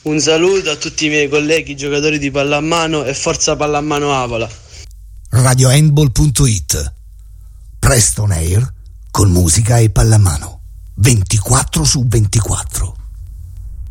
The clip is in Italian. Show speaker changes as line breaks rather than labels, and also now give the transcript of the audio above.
Un saluto a tutti i miei colleghi giocatori di pallamano e forza pallamano Avola.
RadioHandball.it. Presto on air con musica e pallamano 24/24.